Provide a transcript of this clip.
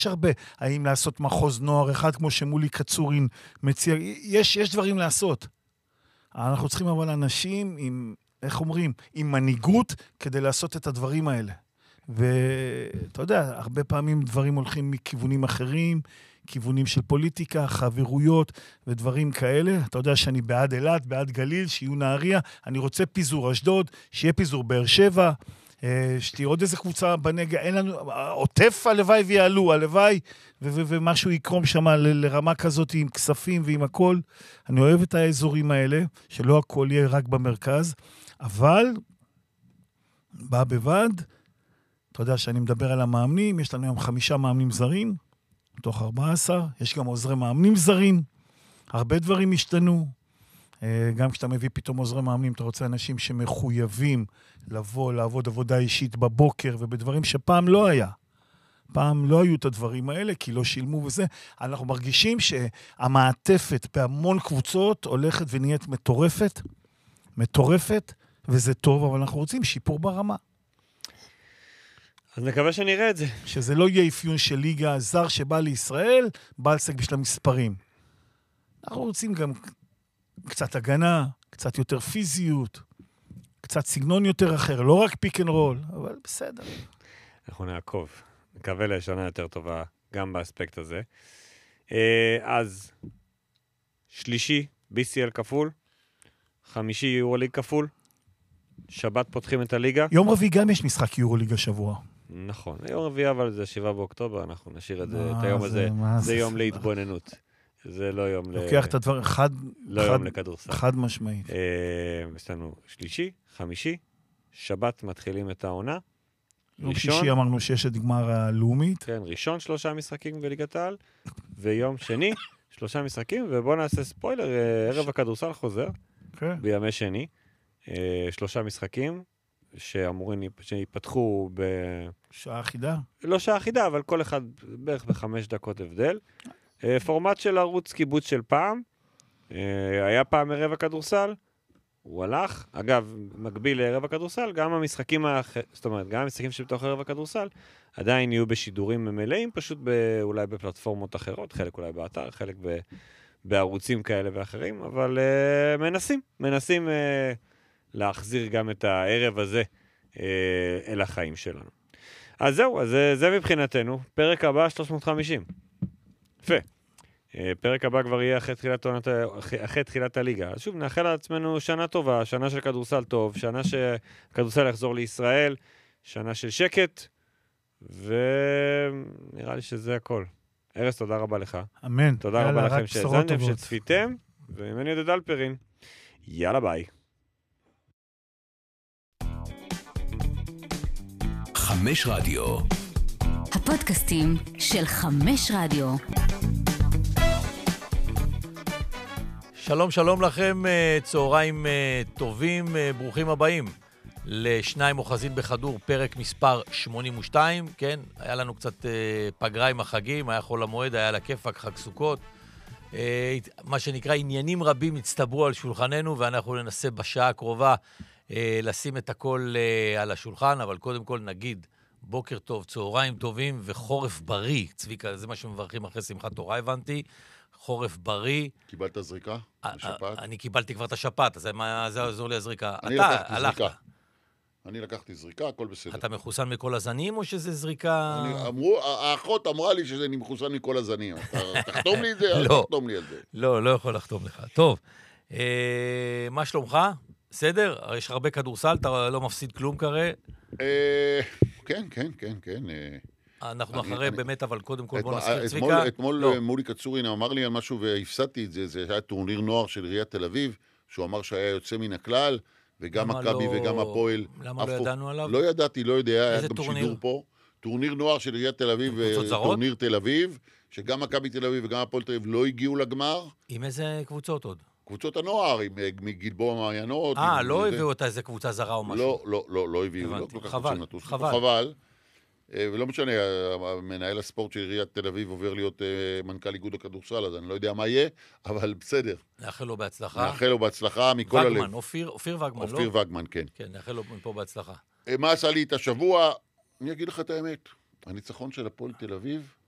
יש הרבה, האם לעשות מחוז נוער אחד כמו שמולי קצורין מציע, יש דברים לעשות. אנחנו צריכים אבל אנשים עם, איך אומרים, עם מנהיגות כדי לעשות את הדברים האלה. ואתה יודע, הרבה פעמים דברים הולכים מכיוונים אחרים, כיוונים של פוליטיקה, חברויות ודברים כאלה. אתה יודע שאני בעד אילת, בעד גליל, שיהיו נהריה, אני רוצה פיזור אשדוד, שיהיה פיזור באר שבע, שתהיה עוד איזה קבוצה בנגע, אין לנו, עוטף הלוואי ויעלו, הלוואי, ומשהו יקרום שם לרמה כזאת עם כספים ועם הכל. אני אוהב את האזורים האלה, שלא הכל יהיה רק במרכז, אבל בא בבד, אתה יודע שאני מדבר על המאמנים, יש לנו היום 5 מאמנים זרים, מתוך 14, יש גם עוזרי מאמנים זרים, הרבה דברים השתנו, גם כשאתה מביא פתאום עוזרי מאמנים, אתה רוצה אנשים שמחויבים לבוא, לעבוד עבודה אישית בבוקר, ובדברים שפעם לא היה. פעם לא היו את הדברים האלה, כי לא שילמו וזה. אנחנו מרגישים שהמעטפת בהמון קבוצות הולכת ונהיית מטורפת, וזה טוב, אבל אנחנו רוצים שיפור ברמה. אז נקווה שנראה את זה. שזה לא יהיה אפיון של ליגה זר שבא לישראל, בא לסק בשביל המספרים. אנחנו רוצים גם קצת הגנה, קצת יותר פיזיות, קצת סגנון יותר אחר, לא רק פיק אנד רול, אבל בסדר. אנחנו נעקוב. נקווה לשנה יותר טובה גם באספקט הזה. אז שלישי, BCL כפול, חמישי יורוליג כפול, שבת פותחים את הליגה. יום רביעי גם יש משחק יורוליג השבוע. נכון, יום רביעי אבל זה 7 באוקטובר, אנחנו נשאיר את היום הזה, זה יום להתבוננות. זה לא יום לוקח את הדבר, לא יום לכדורסל. חד משמעית. יש לנו שלישי, חמישי, שבת מתחילים את העונה. יום שישי אמרנו שיש את גמר הלאומית. כן, ראשון 3 משחקים בליגת העל, ויום שני 3 משחקים, ובואו נעשה ספוילר, ערב הכדורסל חוזר, בימי שני, 3 משחקים, שאמורים שיפתחו שעה אחידה? לא שעה אחידה, אבל כל אחד בערך ב5 דקות הבדל. פורמט של ערוץ קיבוץ של פעם, היה פעם ערב הכדורסל, הוא הלך, אגב, מקביל לערב הכדורסל, גם המשחקים זאת אומרת, גם המשחקים שבתוך ערב הכדורסל, עדיין יהיו בשידורים מלאים, פשוט אולי בפלטפורמות אחרות, חלק אולי באתר, חלק בערוצים כאלה ואחרים, אבל מנסים להחזיר גם את הערב הזה אל החיים שלנו. אז זהו, אז זה מבחינתנו, פרק הבא 350. יפה. פרק הבא כבר יהיה אחרי תחילת הליגה. אז שוב, נאחל לעצמנו שנה טובה, שנה של כדורסל טוב, שנה שכדורסל יחזור לישראל, שנה של שקט, ונראה לי שזה הכל. ארז, תודה רבה לך. אמן. תודה רבה לכם שהזנתם, שצפיתם, וממני יהודה דלפרין. יאללה ביי. 5 רדיו. הפודקאסטים של 5 רדיו. שלום לכם, צהריים טובים, ברוכים הבאים לשניים אוחזים בכדור, פרק מספר 82, כן? היה לנו קצת פגרה עם החגים, היה חול המועד, היה לכיפק, חג סוכות. מה שנקרא, עניינים רבים הצטברו על שולחננו, ואנחנו ננסה בשעה הקרובה לשים את הכל על השולחן, אבל קודם כל נגיד, בוקר טוב, צהריים טובים וחורף בריא. צביקה, זה מה שמברכים אחרי שמחת תורה, הבנתי. חורף בריא. קיבלת זריקה? בשפעת? אני קיבלתי כבר את השפעת, אז מה זה עזור לי הזריקה? אני לקחתי זריקה. אני לקחתי זריקה, הכל בסדר. אתה מחוסן מכל הזנים או שזה זריקה? האחות אמרה לי שאני מחוסן מכל הזנים. תחתום לי את זה, תחתום לי את זה. לא יכול לחתום לך. טוב, מה שלומך? בסדר? יש לך הרבה כדורסל, אתה לא מפסיד כלום כרי? כן. אנחנו אחרי באמת, אבל קודם כל בוא נזכיר צביקה. אתמול מולי קצורין אמר לי על משהו והפסדתי את זה, זה היה טורניר נוער של עיריית תל אביב, שהוא אמר שהיה יוצא מן הכלל, וגם מכבי וגם הפועל. למה לא ידענו עליו? לא ידעתי, לא יודע, היה גם שידור פה. טורניר נוער של עיריית תל אביב, טורניר תל אביב, שגם מכבי תל אביב וגם הפועל תל אביב לא הגיעו לגמר. עם איזה קבוצות עוד? קבוצות הנוער, מגלבוע מעיינות. לא הביאו אותה איזה קבוצה זרה או משהו? לא הביאו. חבל. ולא משנה, מנהל הספורט של עיריית תל אביב עובר להיות מנכ"ל איגוד הכדורסל, אז אני לא יודע מה יהיה, אבל בסדר. נאחל לו בהצלחה. נאחל לו בהצלחה מכל הלב. וגמן, אופיר וגמן, לא? אופיר וגמן, כן. כן, נאחל לו מפה בהצלחה. מה עשה לי את השבוע? אני אגיד לך את האמת. הניצחון של הפועל תל אביב